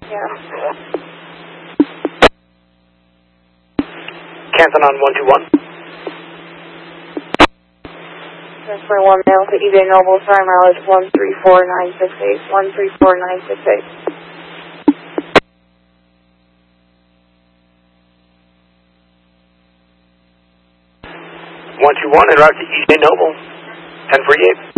Yeah. Canton on 121. Transfer 1 mail to EJ Noble, sorry, mileage 134968, 134968. 121 and route to EJ Noble, 1048.